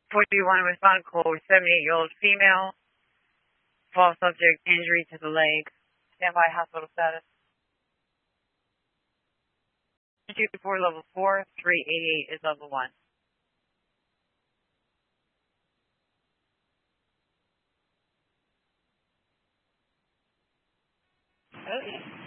41 respond code 78-year-old female. Fall subject injury to the leg. Standby hospital status. 224 level 4, 388 is level 1. Okay.